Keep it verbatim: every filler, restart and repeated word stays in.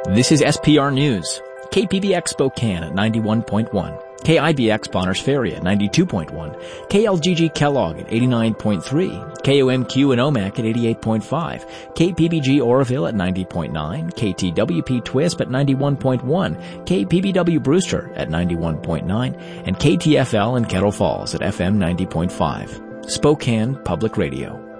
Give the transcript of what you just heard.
This is S P R News. K P B X Spokane at ninety-one point one. K I B X Bonners Ferry at ninety-two point one. K L G G Kellogg at eighty-nine point three. K O M Q in Omak at eighty-eight point five. K P B G Oroville at ninety point nine. K T W P Twisp at ninety-one point one. K P B W Brewster at ninety-one point nine. And K T F L in Kettle Falls at F M ninety point five. Spokane Public Radio.